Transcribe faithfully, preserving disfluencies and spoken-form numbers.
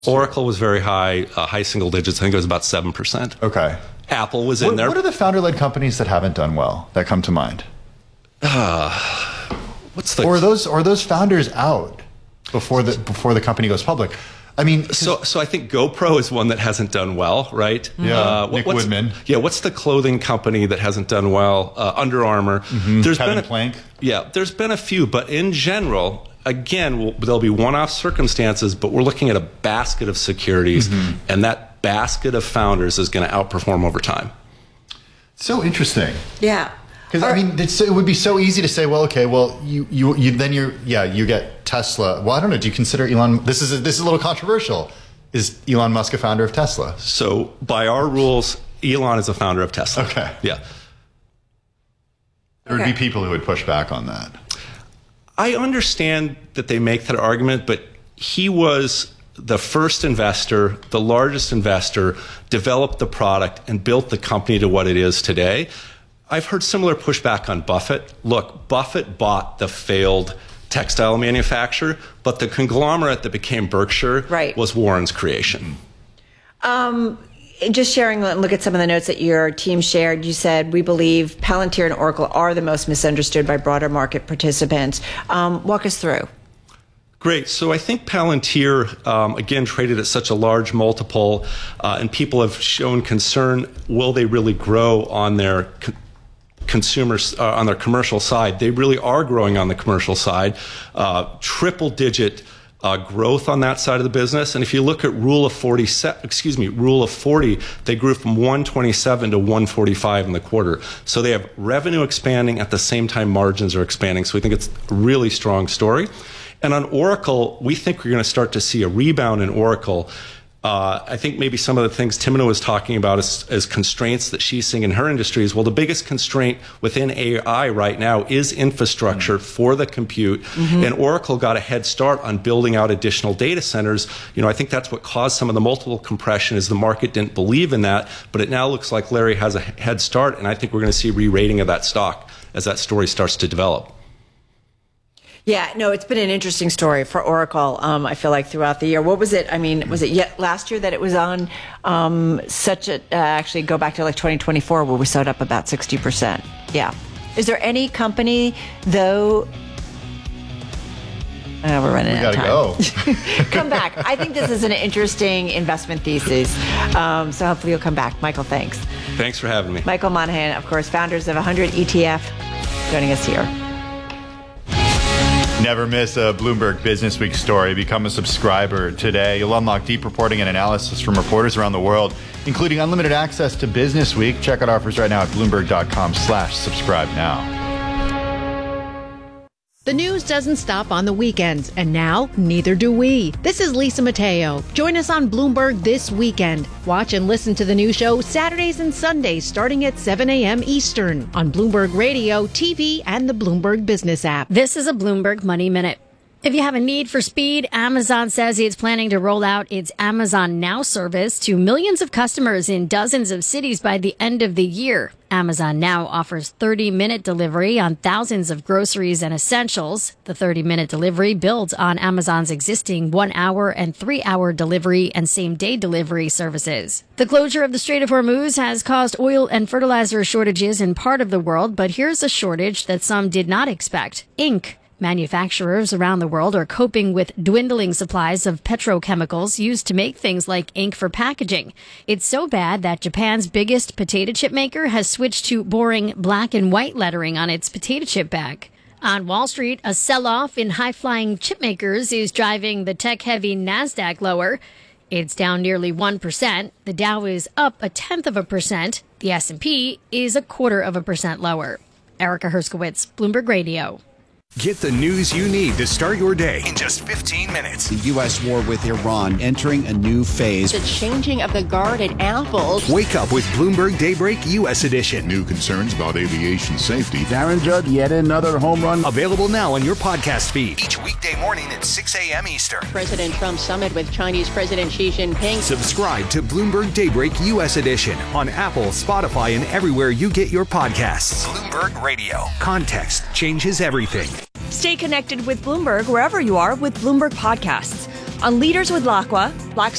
Oracle was very high, uh, high single digits. I think it was about seven percent. Okay. Apple was in what, there. What are the founder-led companies that haven't done well that come to mind? Uh, what's the... Or are those, or are those founders out before the, before the company goes public? I mean... So so I think GoPro is one that hasn't done well, right? Yeah, uh, Nick what's, Woodman. Yeah, what's the clothing company that hasn't done well? Uh, Under Armour. Mm-hmm. There's Kevin been a, Plank. Yeah, there's been a few, but in general... Again, we'll, there'll be one-off circumstances, but we're looking at a basket of securities, mm-hmm. and that basket of founders is going to outperform over time. So interesting. Yeah. Because I mean, it's, it would be so easy to say, well, okay, well, you, you, you then you're, yeah, you get Tesla. Well, I don't know. Do you consider Elon? This is a, this is a little controversial. Is Elon Musk a founder of Tesla? So, by our rules, Elon is a founder of Tesla. Okay. Yeah. There would okay. be people who would push back on that. I understand that they make that argument, but he was the first investor, the largest investor, developed the product and built the company to what it is today. I've heard similar pushback on Buffett. Look, Buffett bought the failed textile manufacturer, but the conglomerate that became Berkshire right. was Warren's creation. Um, just sharing, look at some of the notes that your team shared. You said, we believe Palantir and Oracle are the most misunderstood by broader market participants. Um, walk us through. Great. So I think Palantir, um, again, traded at such a large multiple, uh, and people have shown concern, will they really grow on their co- consumers, uh, on their commercial side? They really are growing on the commercial side, uh, triple digit Uh, growth on that side of the business. And if you look at Rule of forty, excuse me, Rule of forty, they grew from one twenty-seven to one forty-five in the quarter. So they have revenue expanding at the same time margins are expanding. So we think it's a really strong story. And on Oracle, we think we're going to start to see a rebound in Oracle. Uh, I think maybe some of the things Timna was talking about as, as constraints that she's seeing in her industry is, well, the biggest constraint within A I right now is infrastructure mm-hmm. for the compute. Mm-hmm. And Oracle got a head start on building out additional data centers. You know, I think that's what caused some of the multiple compression is the market didn't believe in that. But it now looks like Larry has a head start. And I think we're going to see re-rating of that stock as that story starts to develop. Yeah, no, it's been an interesting story for Oracle, um, I feel like, throughout the year. What was it? I mean, was it yet last year that it was on um, such a, uh, actually go back to like twenty twenty-four where we sold up about sixty percent. Yeah. Is there any company, though... Uh, we're running we out of time. Go. Come back. I think this is an interesting investment thesis. Um, so hopefully you'll come back. Michael, thanks. Thanks for having me. Michael Monahan, of course, founders of one hundred E T F, joining us here. Never miss a Bloomberg Business Week story. Become a subscriber today. You'll unlock deep reporting and analysis from reporters around the world, including unlimited access to Business Week. Check out offers right now at Bloomberg.com slash subscribe now. The news doesn't stop on the weekends, and now neither do we. This is Lisa Mateo. Join us on Bloomberg this weekend. Watch and listen to the new show Saturdays and Sundays starting at seven a.m. Eastern on Bloomberg Radio, T V, and the Bloomberg Business app. This is a Bloomberg Money Minute. If you have a need for speed, Amazon says it's planning to roll out its Amazon Now service to millions of customers in dozens of cities by the end of the year. Amazon Now offers thirty-minute delivery on thousands of groceries and essentials. The thirty-minute delivery builds on Amazon's existing one-hour and three-hour delivery and same-day delivery services. The closure of the Strait of Hormuz has caused oil and fertilizer shortages in part of the world, but here's a shortage that some did not expect: ink. Manufacturers around the world are coping with dwindling supplies of petrochemicals used to make things like ink for packaging. It's so bad that Japan's biggest potato chip maker has switched to boring black and white lettering on its potato chip bag. On Wall Street, a sell-off in high-flying chip makers is driving the tech-heavy NASDAQ lower. It's down nearly one percent. The Dow is up a tenth of a percent. The S and P is a quarter of a percent lower. Erica Herskowitz, Bloomberg Radio. Get the news you need to start your day in just fifteen minutes. The U S war with Iran entering a new phase. The changing of the guard at Apple. Wake up with Bloomberg Daybreak U S Edition. New concerns about aviation safety. Darren Judd, yet another home run. Available now on your podcast feed. Each weekday morning at six a.m. Eastern. President Trump summit with Chinese President Xi Jinping. Subscribe to Bloomberg Daybreak U S Edition on Apple, Spotify, and everywhere you get your podcasts. Bloomberg Radio. Context changes everything. Stay connected with Bloomberg wherever you are with Bloomberg Podcasts. On Leaders with Laqua, Black